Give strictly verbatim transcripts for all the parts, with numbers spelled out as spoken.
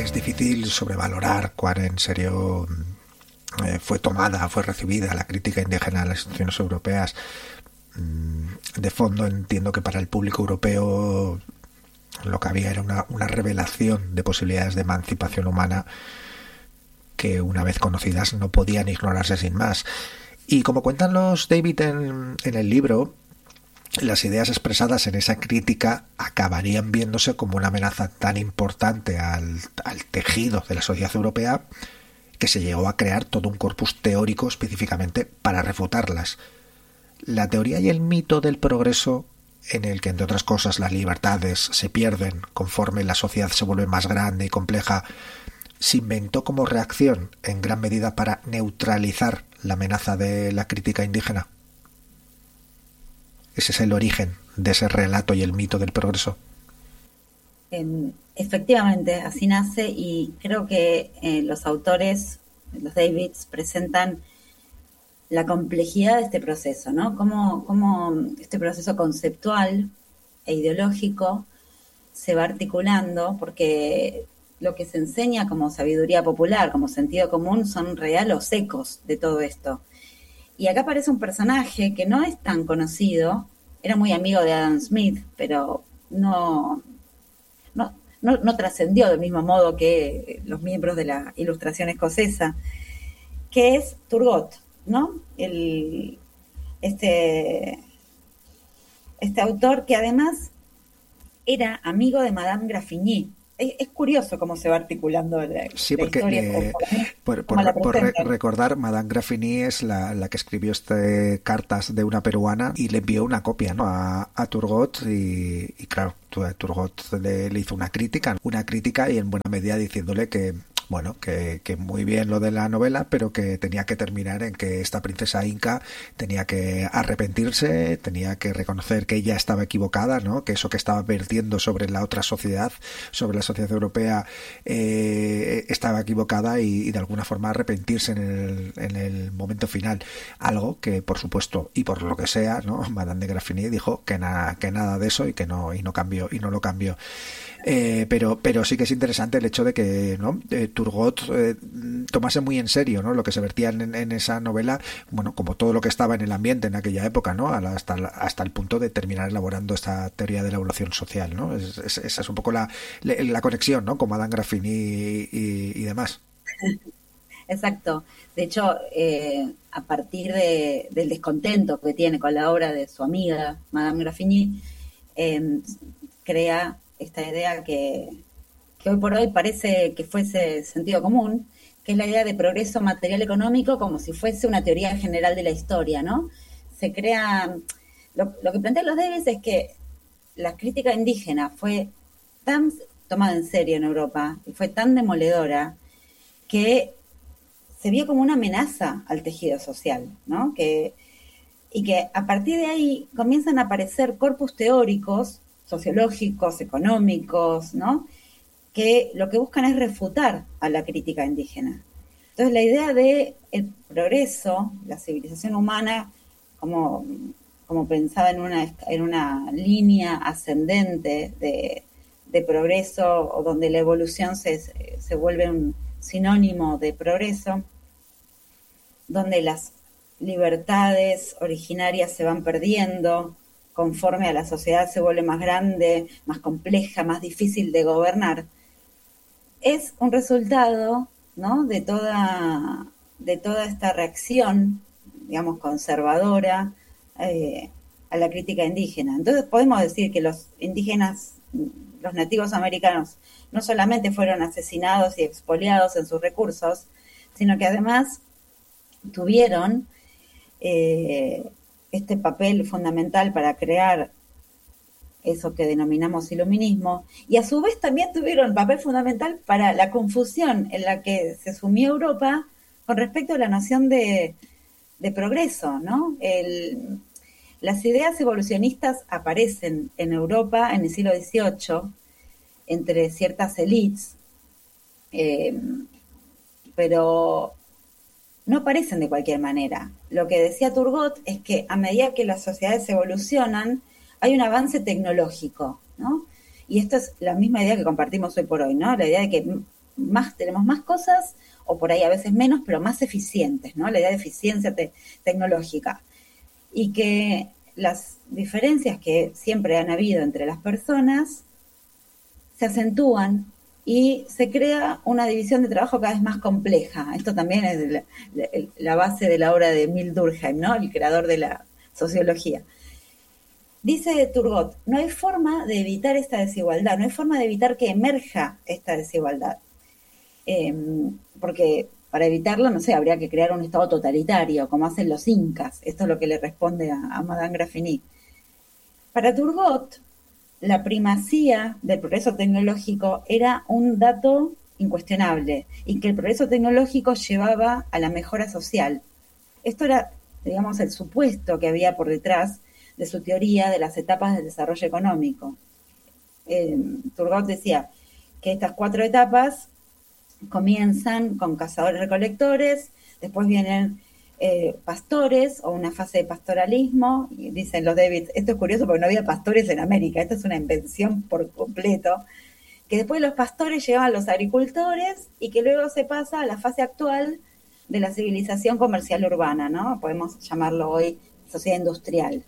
es difícil sobrevalorar cuán en serio eh, fue tomada, fue recibida la crítica indígena en las instituciones europeas. De fondo entiendo que para el público europeo lo que había era una, una revelación de posibilidades de emancipación humana que una vez conocidas no podían ignorarse sin más. Y como cuentan los David en, en el libro, las ideas expresadas en esa crítica acabarían viéndose como una amenaza tan importante al, al tejido de la sociedad europea que se llegó a crear todo un corpus teórico específicamente para refutarlas. La teoría y el mito del progreso, en el que entre otras cosas las libertades se pierden conforme la sociedad se vuelve más grande y compleja, se inventó como reacción en gran medida para neutralizar la amenaza de la crítica indígena. Ese es el origen de ese relato y el mito del progreso. Eh, efectivamente, así nace, y creo que eh, los autores, los Davids, presentan la complejidad de este proceso, ¿no? Cómo, cómo este proceso conceptual e ideológico se va articulando, porque lo que se enseña como sabiduría popular, como sentido común, son real los ecos de todo esto. Y acá aparece un personaje que no es tan conocido, era muy amigo de Adam Smith, pero no, no, no, no trascendió del mismo modo que los miembros de la Ilustración escocesa, que es Turgot, ¿no? El, este, este autor que además era amigo de Madame Graffigny. Es, es curioso cómo se va articulando la, sí, la porque, historia. Eh, por, por, por, por re recordar, Madame Graffigny es la, la que escribió este cartas de una peruana y le envió una copia, ¿no?, a, a Turgot y, y claro, Turgot le, le hizo una crítica, una crítica y en buena medida diciéndole que bueno, que, que muy bien lo de la novela, pero que tenía que terminar en que esta princesa inca tenía que arrepentirse, tenía que reconocer que ella estaba equivocada, ¿no?, que eso que estaba vertiendo sobre la otra sociedad, sobre la sociedad europea, eh, estaba equivocada y, y de alguna forma arrepentirse en el, en el momento final. Algo que, por supuesto, y por lo que sea, ¿no?, Madame de Graffigny dijo que, na, que nada de eso y que no, y no cambió, y no lo cambió. Eh, pero pero sí que es interesante el hecho de que, ¿no?, eh, Turgot eh, tomase muy en serio, ¿no?, lo que se vertía en, en esa novela, bueno, como todo lo que estaba en el ambiente en aquella época, ¿no?, hasta, hasta el punto de terminar elaborando esta teoría de la evolución social, ¿no? Es, es, esa es un poco la, la conexión, ¿no?, con Madame Graffigny y, y, y demás. Exacto. De hecho, eh, a partir de, del descontento que tiene con la obra de su amiga Madame Graffigny, eh, crea esta idea que, que hoy por hoy parece que fuese sentido común, que es la idea de progreso material económico como si fuese una teoría general de la historia, ¿no? Se crea, lo, lo que plantean los Davies es que la crítica indígena fue tan tomada en serio en Europa y fue tan demoledora que se vio como una amenaza al tejido social, ¿no? Que, y que a partir de ahí comienzan a aparecer corpus teóricos sociológicos, económicos, ¿no?, que lo que buscan es refutar a la crítica indígena. Entonces la idea de el progreso, la civilización humana como, como pensada en una, en una línea ascendente de, de progreso, o donde la evolución se, se vuelve un sinónimo de progreso, donde las libertades originarias se van perdiendo conforme a la sociedad se vuelve más grande, más compleja, más difícil de gobernar, es un resultado, ¿no?, de toda, de toda esta reacción, digamos, conservadora eh, a la crítica indígena. Entonces podemos decir que los indígenas, los nativos americanos, no solamente fueron asesinados y expoliados en sus recursos, sino que además tuvieron eh, este papel fundamental para crear eso que denominamos iluminismo, y a su vez también tuvieron papel fundamental para la confusión en la que se sumió Europa con respecto a la noción de, de progreso, ¿no? El, las ideas evolucionistas aparecen en Europa en el siglo dieciocho entre ciertas élites, eh, pero no aparecen de cualquier manera. Lo que decía Turgot es que a medida que las sociedades evolucionan, hay un avance tecnológico, ¿no? Y esto es la misma idea que compartimos hoy por hoy, ¿no? La idea de que más, tenemos más cosas, o por ahí a veces menos, pero más eficientes, ¿no? La idea de eficiencia te- tecnológica. Y que las diferencias que siempre han habido entre las personas se acentúan y se crea una división de trabajo cada vez más compleja. Esto también es la, la, la base de la obra de Emile Durkheim, ¿no? El creador de la sociología. Dice Turgot, no hay forma de evitar esta desigualdad, no hay forma de evitar que emerja esta desigualdad. Eh, porque para evitarlo, no sé, habría que crear un estado totalitario, como hacen los incas. Esto es lo que le responde a, a Madame Graffigny. Para Turgot, la primacía del progreso tecnológico era un dato incuestionable y que el progreso tecnológico llevaba a la mejora social. Esto era, digamos, el supuesto que había por detrás de su teoría de las etapas del desarrollo económico. Eh, Turgot decía que estas cuatro etapas comienzan con cazadores-recolectores, después vienen eh, pastores o una fase de pastoralismo, y dicen los Davids, esto es curioso porque no había pastores en América, esto es una invención por completo, que después los pastores llevaban a los agricultores y que luego se pasa a la fase actual de la civilización comercial urbana, ¿no? Podemos llamarlo hoy sociedad industrial.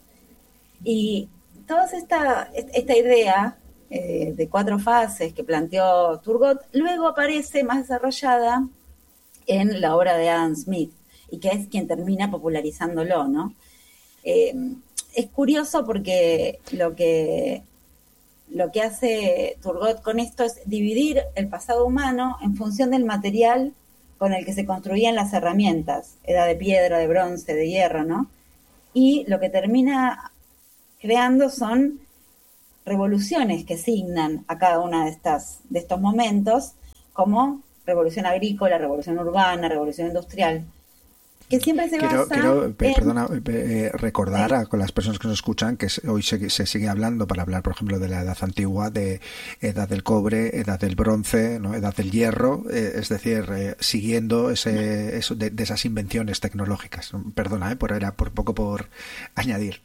Y toda esta, esta idea eh, de cuatro fases que planteó Turgot, luego aparece más desarrollada en la obra de Adam Smith, y que es quien termina popularizándolo, ¿no? Eh, es curioso porque lo que, lo que hace Turgot con esto es dividir el pasado humano en función del material con el que se construían las herramientas, edad de piedra, de bronce, de hierro, ¿no? Y lo que termina creando son revoluciones que signan a cada una de estas de estos momentos, como revolución agrícola, revolución urbana, revolución industrial, que siempre se quiero, basa quiero, en... Perdona, eh, recordar a con las personas que nos escuchan que hoy se, se sigue hablando, para hablar, por ejemplo, de la edad antigua, de edad del cobre, edad del bronce, ¿no? Edad del hierro, eh, es decir, eh, siguiendo ese, eso de, de esas invenciones tecnológicas. Perdona, eh, por era por poco por añadir.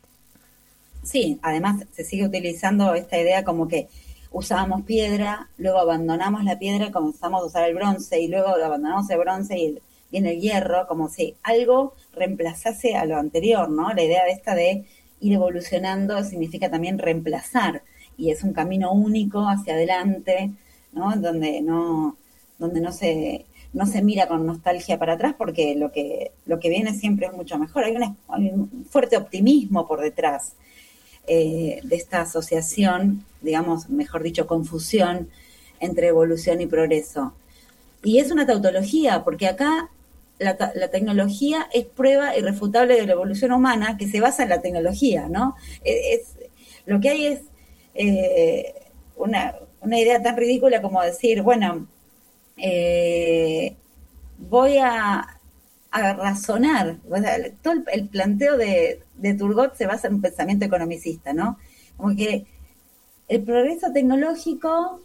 Sí, además se sigue utilizando esta idea como que usábamos piedra, luego abandonamos la piedra y comenzamos a usar el bronce, y luego abandonamos el bronce y el, viene el hierro, como si algo reemplazase a lo anterior, ¿no? La idea de esta de ir evolucionando significa también reemplazar, y es un camino único hacia adelante, ¿no? Donde no, donde no se, no se mira con nostalgia para atrás, porque lo que, lo que viene siempre es mucho mejor. Hay, una, hay un fuerte optimismo por detrás eh, de esta asociación, digamos, mejor dicho, confusión entre evolución y progreso. Y es una tautología, porque acá La, la tecnología es prueba irrefutable de la evolución humana que se basa en la tecnología, ¿no? Es, es, lo que hay es eh, una, una idea tan ridícula como decir, bueno, eh, voy a, a razonar. O sea, todo el, el planteo de, de Turgot se basa en un pensamiento economicista, ¿no? Como que el progreso tecnológico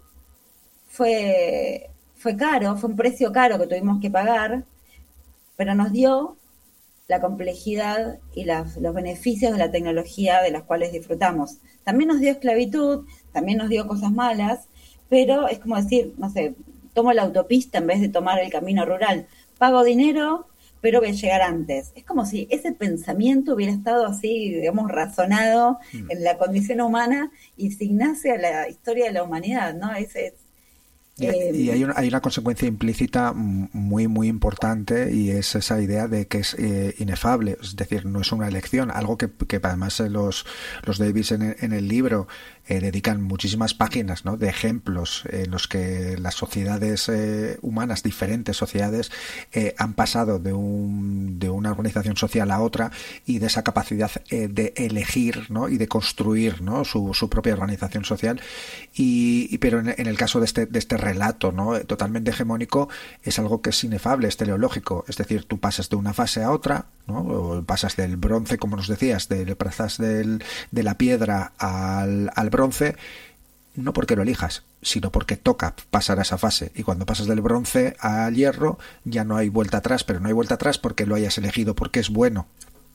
fue, fue caro, fue un precio caro que tuvimos que pagar, pero nos dio la complejidad y las, los beneficios de la tecnología de las cuales disfrutamos. También nos dio esclavitud, también nos dio cosas malas, pero es como decir, no sé, tomo la autopista en vez de tomar el camino rural. Pago dinero, pero voy a llegar antes. Es como si ese pensamiento hubiera estado así, digamos, razonado mm. en la condición humana y signase a la historia de la humanidad, ¿no? Ese es Y, y hay, una, hay una consecuencia implícita muy muy importante, y es esa idea de que es eh, inefable, es decir, no es una elección, algo que, que además los, los Davids en el, en el libro eh, dedican muchísimas páginas, ¿no?, de ejemplos en los que las sociedades eh, humanas, diferentes sociedades, eh, han pasado de, un, de una organización social a otra, y de esa capacidad eh, de elegir, ¿no?, y de construir, ¿no?, su, su propia organización social. Y, y pero en, en el caso de este, de este relato, ¿no?, totalmente hegemónico, es algo que es inefable, es teleológico, es decir, tú pasas de una fase a otra, ¿no?, o pasas del bronce, como nos decías, de, pasas del, de la piedra al, al bronce, no porque lo elijas, sino porque toca pasar a esa fase, y cuando pasas del bronce al hierro ya no hay vuelta atrás, pero no hay vuelta atrás porque lo hayas elegido, porque es bueno.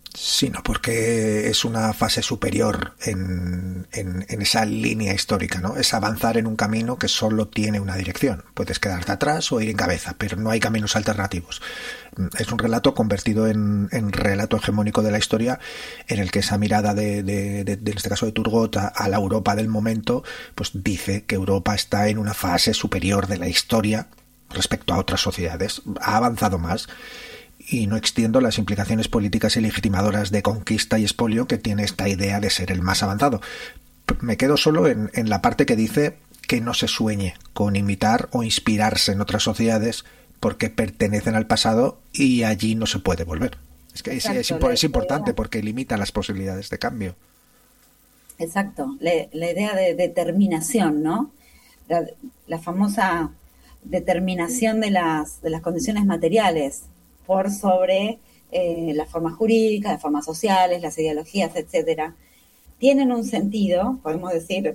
Sino porque es una fase superior en, en, en esa línea histórica, ¿no? Es avanzar en un camino que solo tiene una dirección. Puedes quedarte atrás o ir en cabeza, pero no hay caminos alternativos. Es un relato convertido en, en relato hegemónico de la historia, en el que esa mirada de, de, de, de en este caso de Turgot a, a la Europa del momento, pues dice que Europa está en una fase superior de la historia respecto a otras sociedades. Ha avanzado más. Y no extiendo las implicaciones políticas y legitimadoras de conquista y expolio que tiene esta idea de ser el más avanzado. Me quedo solo en, en la parte que dice que no se sueñe con imitar o inspirarse en otras sociedades porque pertenecen al pasado y allí no se puede volver. Es que Exacto, es, es, es importante porque limita las posibilidades de cambio. Exacto, la, la idea de determinación, ¿no? La, la famosa determinación de las, de las condiciones materiales por sobre eh, las formas jurídicas, las formas sociales, las ideologías, etcétera, tienen un sentido, podemos decir,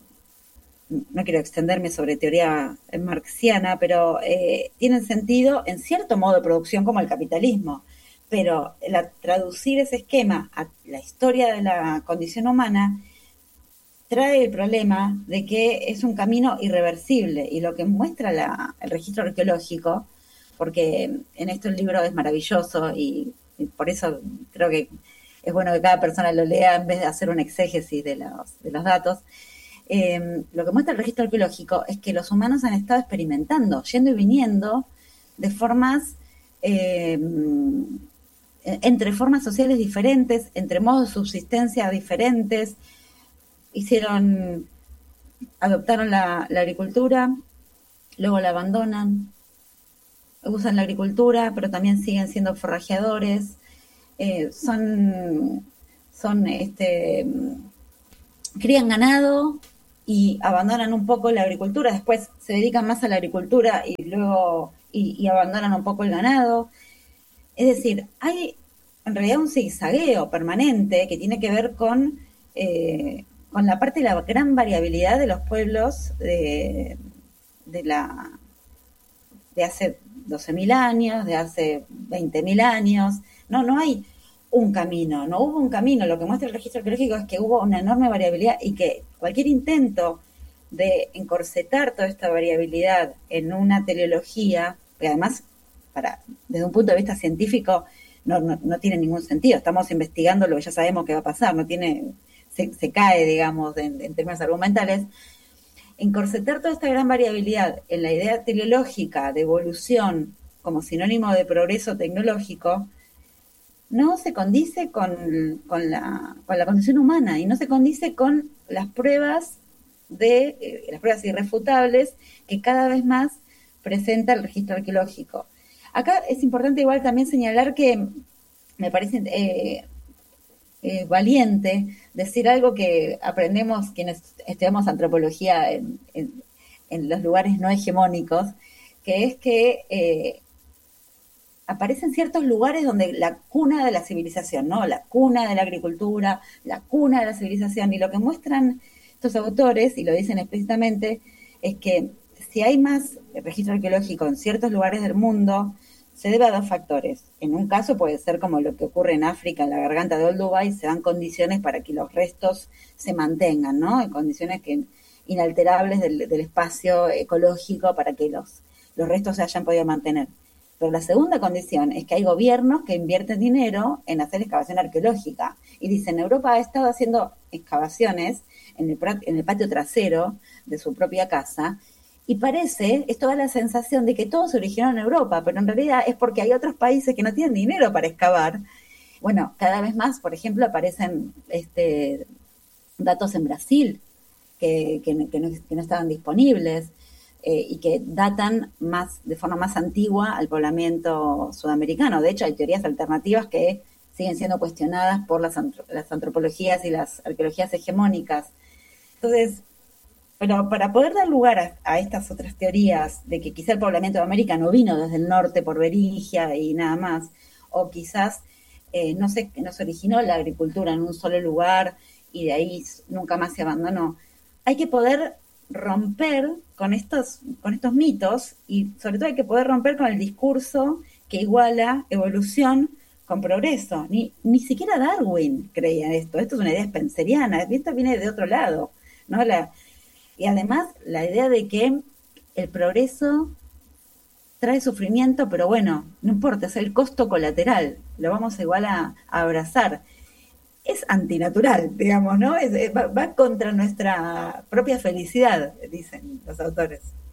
no quiero extenderme sobre teoría marxiana, pero eh, tienen sentido en cierto modo de producción como el capitalismo, pero la, traducir ese esquema a la historia de la condición humana trae el problema de que es un camino irreversible, y lo que muestra la, el registro arqueológico, porque en esto el libro es maravilloso y, y por eso creo que es bueno que cada persona lo lea en vez de hacer un exégesis de los, de los datos. Eh, lo que muestra el registro arqueológico es que los humanos han estado experimentando, yendo y viniendo de formas, eh, entre formas sociales diferentes, entre modos de subsistencia diferentes, hicieron, adoptaron la, la agricultura, luego la abandonan, usan la agricultura, pero también siguen siendo forrajeadores, eh, son, son este, crían ganado y abandonan un poco la agricultura, después se dedican más a la agricultura y luego y, y abandonan un poco el ganado. Es decir, hay en realidad un zigzagueo permanente que tiene que ver con, eh, con la parte de la gran variabilidad de los pueblos de, de, la, de hace doce mil años, de hace veinte mil años. No, no hay un camino, no hubo un camino. Lo que muestra el registro arqueológico es que hubo una enorme variabilidad y que cualquier intento de encorsetar toda esta variabilidad en una teleología, que además, para, desde un punto de vista científico, no, no, no tiene ningún sentido. Estamos investigando lo que ya sabemos que va a pasar, no tiene, se, se cae, digamos, en, en términos argumentales. Encorsetar toda esta gran variabilidad en la idea teleológica de evolución como sinónimo de progreso tecnológico no se condice con, con, la, con la condición humana y no se condice con las pruebas de eh, las pruebas irrefutables que cada vez más presenta el registro arqueológico. Acá es importante igual también señalar que me parece eh, eh, valiente decir algo que aprendemos quienes estudiamos antropología en, en, en los lugares no hegemónicos, que es que eh, aparecen ciertos lugares donde la cuna de la civilización, ¿no? La cuna de la agricultura, la cuna de la civilización, y lo que muestran estos autores, y lo dicen explícitamente, es que si hay más registro arqueológico en ciertos lugares del mundo, se debe a dos factores. En un caso puede ser como lo que ocurre en África, en la garganta de Olduvai, se dan condiciones para que los restos se mantengan, ¿no? En condiciones que, inalterables del, del espacio ecológico para que los, los restos se hayan podido mantener. Pero la segunda condición es que hay gobiernos que invierten dinero en hacer excavación arqueológica. Y dicen, Europa ha estado haciendo excavaciones en el, en el patio trasero de su propia casa, y parece, es toda la sensación de que todo se originó en Europa, pero en realidad es porque hay otros países que no tienen dinero para excavar. Bueno, cada vez más, por ejemplo, aparecen este, datos en Brasil que, que, que, no, que no estaban disponibles eh, y que datan más de forma más antigua al poblamiento sudamericano. De hecho, hay teorías alternativas que siguen siendo cuestionadas por las, las antropologías y las arqueologías hegemónicas. Entonces, pero para poder dar lugar a, a estas otras teorías de que quizá el poblamiento de América no vino desde el norte por Berigia y nada más, o quizás eh, no, se, no se originó la agricultura en un solo lugar y de ahí nunca más se abandonó, hay que poder romper con estos, con estos mitos, y sobre todo hay que poder romper con el discurso que iguala evolución con progreso. Ni, ni siquiera Darwin creía en esto. Esto es una idea spenceriana, esto viene de otro lado, ¿no? La, y además la idea de que el progreso trae sufrimiento, pero bueno, no importa, es el costo colateral, lo vamos igual a, a abrazar. Es antinatural, digamos, ¿no? Es, va, va contra nuestra propia felicidad, dicen los autores.